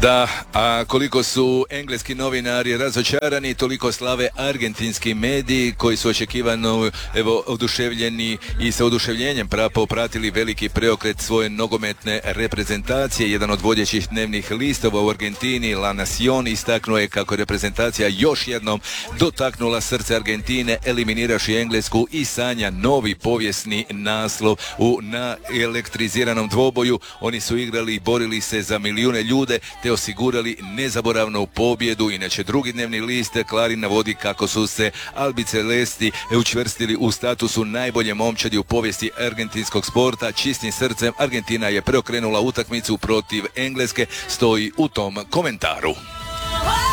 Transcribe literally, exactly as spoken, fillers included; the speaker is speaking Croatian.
Da, a koliko su engleski novinari razočarani, toliko slave argentinski mediji koji su očekivano evo oduševljeni i sa oduševljenjem popratili veliki preokret svoje nogometne reprezentacije. Jedan od vodećih dnevnih listova u Argentini, La Nación, istaknuo je kako reprezentacija još jednom dotaknula srce Argentine, eliminiraši Englesku i sanja novi povijesni naslov u naelektriziranom dvoboju. Oni su igrali i borili se za milijune ljude te osigurali nezaboravnu pobjedu. Inače, drugi dnevni list Clarín navodi kako su se albicelesti učvrstili u statusu najbolje momčadi u povijesti argentinskog sporta. Čistim srcem Argentina je preokrenula utakmicu protiv Engleske, stoji u tom komentaru.